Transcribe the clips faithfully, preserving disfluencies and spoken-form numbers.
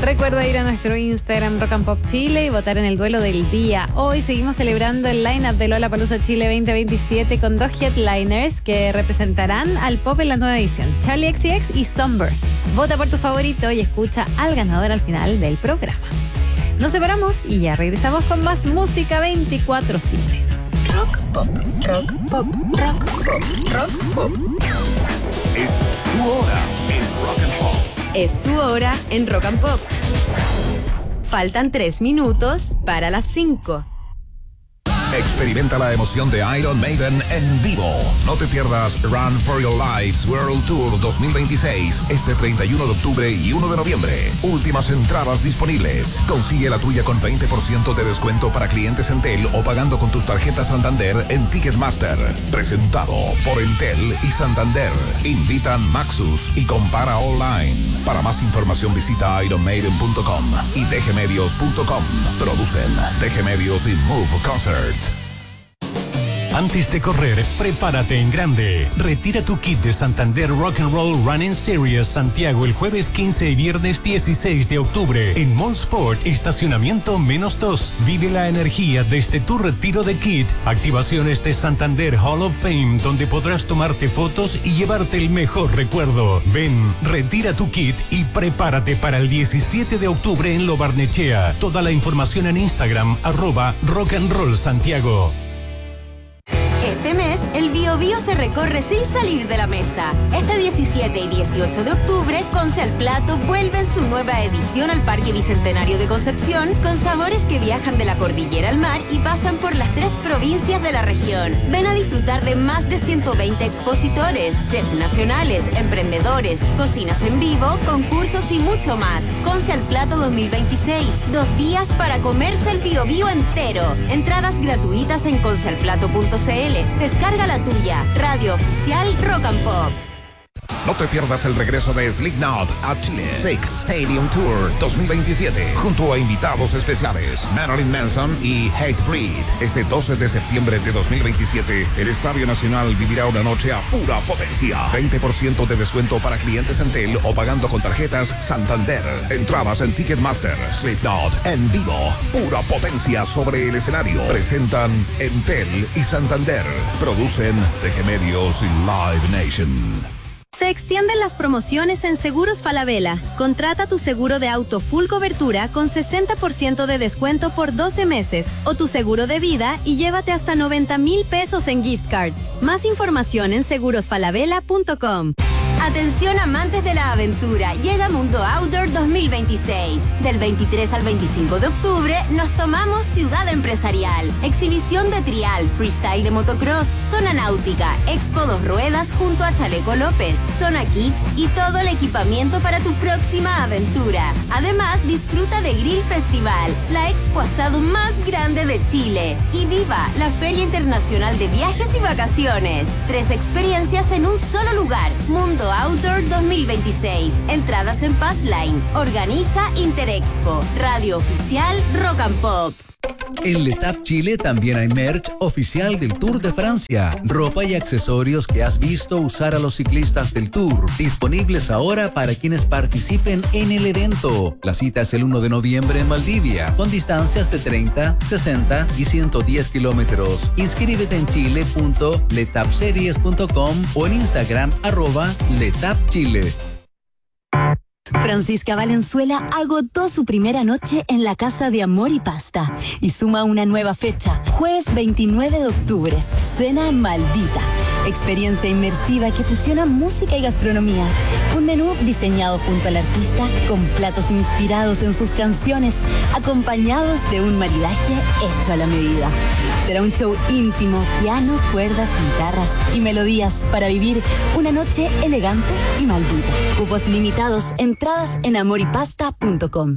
Recuerda ir a nuestro Instagram Rock and Pop Chile y votar en el duelo del día. Hoy seguimmo celebrando el line-up de Lollapalooza Chile veinte veintisiete con dos headliners que representarán al pop en la nueva edición, Charli X C X y Somber. Vota por tu favorito y escucha al ganador al final del programa. Nos separamos y ya regresamos con más música veinticuatro siete. Rock Pop, Rock Pop, Rock Pop, Rock Pop. Es tu hora en Rock and Pop. Es tu hora en Rock and Pop. Faltan tres minutos para las cinco. Experimenta la emoción de Iron Maiden en vivo. No te pierdas Run for Your Lives World Tour dos mil veintiséis este treinta y uno de octubre y uno de noviembre. Últimas entradas disponibles. Consigue la tuya con veinte por ciento de descuento para clientes Entel o pagando con tus tarjetas Santander en Ticketmaster. Presentado por Entel y Santander. Invitan Maxus y Compara Online. Para más información visita iron maiden punto com y d g medios punto com. Producen D G Medios y Move Concert. Antes de correr, prepárate en grande. Retira tu kit de Santander Rock and Roll Running Series Santiago el jueves quince y viernes dieciséis de octubre en Mall Sport Estacionamiento menos dos. Vive la energía desde tu retiro de kit. Activaciones de Santander Hall of Fame, donde podrás tomarte fotos y llevarte el mejor recuerdo. Ven, retira tu kit y prepárate para el diecisiete de octubre en Lo Barnechea. Toda la información en Instagram, arroba Rock and Roll Santiago. Este mes, el Bio Bio se recorre sin salir de la mesa. Este diecisiete y dieciocho de octubre, Conce al Plato vuelve en su nueva edición al Parque Bicentenario de Concepción, con sabores que viajan de la cordillera al mar y pasan por las tres provincias de la región. Ven a disfrutar de más de ciento veinte expositores, chefs nacionales, emprendedores, cocinas en vivo, concursos y mucho más. Conce al Plato dos mil veintiséis, dos días para comerse el Bio Bio entero. Entradas gratuitas en conce al plato punto c l. Descarga la tuya. Radio oficial Rock and Pop. No te pierdas el regreso de Slipknot a Chile. Sick Stadium Tour dos mil veintisiete, junto a invitados especiales Marilyn Manson y Hatebreed. Este doce de septiembre de dos mil veintisiete, el Estadio Nacional vivirá una noche a pura potencia. veinte por ciento de descuento para clientes Entel o pagando con tarjetas Santander. Entradas en Ticketmaster. Slipknot en vivo. Pura potencia sobre el escenario. Presentan Entel y Santander. Producen D G Medios y Live Nation. Se extienden las promociones en Seguros Falabella. Contrata tu seguro de auto full cobertura con sesenta por ciento de descuento por doce meses o tu seguro de vida y llévate hasta noventa mil pesos en gift cards. Más información en seguros falabella punto com. Atención amantes de la aventura, llega Mundo Outdoor dos mil veintiséis. Del veintitrés al veinticinco de octubre nos tomamos Ciudad Empresarial. Exhibición de trial, freestyle de motocross, zona náutica, expo dos ruedas junto a Chaleco López, zona kids y todo el equipamiento para tu próxima aventura. Además, disfruta de Grill Festival, la expo asado más grande de Chile. Y viva la Feria Internacional de Viajes y Vacaciones. Tres experiencias en un solo lugar. Mundo Outdoor dos mil veintiséis. Entradas en Passline. Organiza Interexpo. Radio oficial Rock and Pop. En Letap Chile también hay merch oficial del Tour de Francia. Ropa y accesorios que has visto usar a los ciclistas del Tour. Disponibles ahora para quienes participen en el evento. La cita es el uno de noviembre en Valdivia, con distancias de treinta, sesenta y ciento diez kilómetros. Inscríbete en chile punto letapseries punto com o en Instagram arroba letapchile. Francisca Valenzuela agotó su primera noche en la Casa de Amor y Pasta y suma una nueva fecha, jueves veintinueve de octubre, Cena Maldita. Experiencia inmersiva que fusiona música y gastronomía. Un menú diseñado junto al artista con platos inspirados en sus canciones, acompañados de un maridaje hecho a la medida. Será un show íntimo, piano, cuerdas, guitarras y melodías para vivir una noche elegante y maldita. Cupos limitados, entradas en amor y pasta punto com.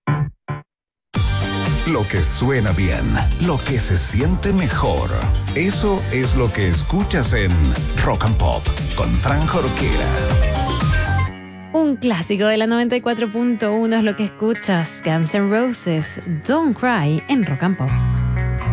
Lo que suena bien, lo que se siente mejor. Eso es lo que escuchas en Rock and Pop con Fran Jorquera. Un clásico de la noventa y cuatro punto uno es lo que escuchas. Guns N' Roses, Don't Cry en Rock and Pop.